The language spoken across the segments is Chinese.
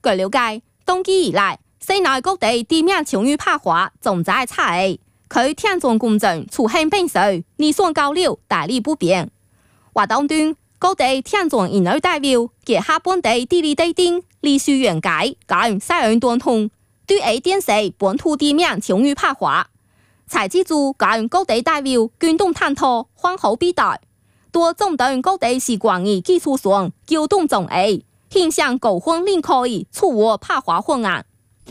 據了解，冬季以來，世內各地地面潮雨拍滑，總在差異。佢天中工程出現變數，二酸交流大力不便。活動中，各地天中人類代表結合本地地理特點，歷史原解講西岸傳統，對 A 電視本土地面潮雨拍滑。才記住講各地代表共同探討環保必代，多種等各地習慣嘅基礎上溝通總 A， 影響高分領可以觸和拍滑混案。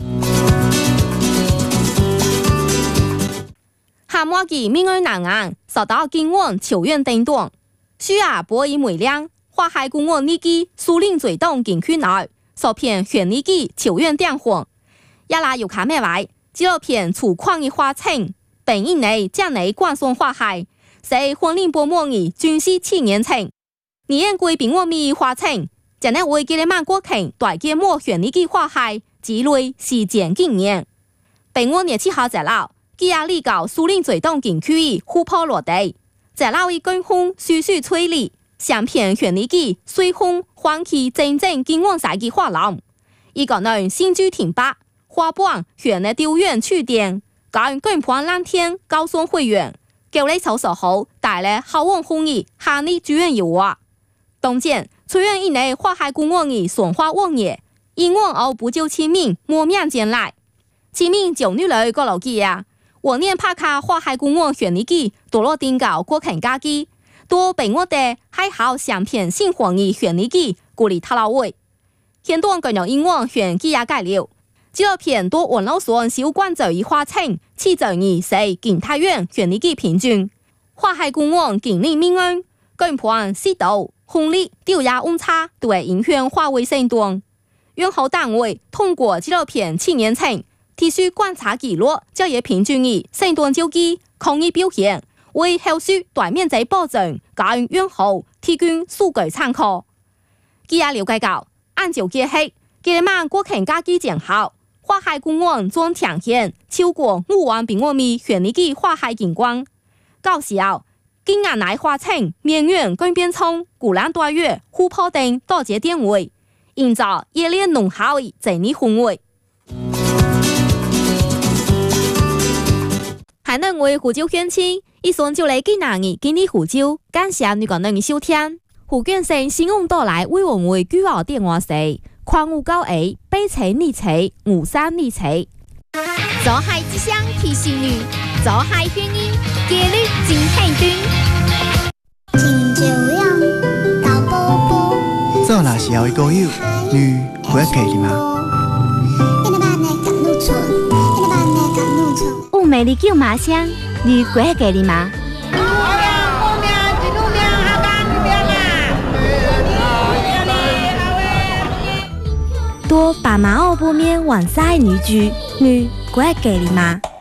下末期命運難安，受到今晚潮源叮當，需要波以梅亮，花海公園呢基樹林最東景區內，所片懸呢基潮源電火，一拉有卡咩位，紀錄片粗獷嘅花青，本應內將內觀賞花海，係婚禮波末嘅軍事7年前，年貴賓我咪花青，將內為吉利曼國慶大節末懸呢基花海，之類時間紀念，本我年7號在老。基亞里搞樹林最東景區湖泊落地，在老一根風徐徐吹里，相片懸呢基隨風喚起真正金黃色嘅花浪，一個人新居停泊，花瓣懸呢丟遠去點，講更盤藍天高松會員，叫你搜索後帶來好望紅意下你主人有啊，當見吹遠以內花海公園嘅松花望野，因往後不久清明莫面前來，清明9女來個老記啊。我年拍卡花海公園懸呢基多落定搞國慶假期，多被我哋還好相片新黃意懸呢基鼓勵他老位，現當個人因往懸基也改了，紀錄片多網絡上小關注與花青，七週二四景泰苑懸呢基平均，花海公園景領命運，更盤濕度、風力、掉壓溫差都會影響花卉生長，院後單位通過紀錄片7年前。提出觀察記錄，就業平均以生動周期抗疫表現，為後續大面積保證教育院後提供數據參考。記者了解到，按照計劃，吉利曼國慶假期前後，花海公園將呈現超過5萬平方米懸呢基花海景觀。到時候，今年內花青、面園、更邊涌、鼓浪大月、湖泊等多節點位，營造熱烈濃厚嘅整理氛圍。海南為湖州鄉親，以上就嚟今年嘅經歷湖州，感謝你個人嘅收聽。湖建省新聞到來為我們為舉報電話是0598北車二車5323。 做海之聲提醒你，做海宣音，記錄真肯定。 真就樣到寶寶， 做那是要一個友，女不要給你嗎？ 物美麗叫麻香，你鬼給你嗎？多把馬奧波面晚曬女居，你鬼給你嗎？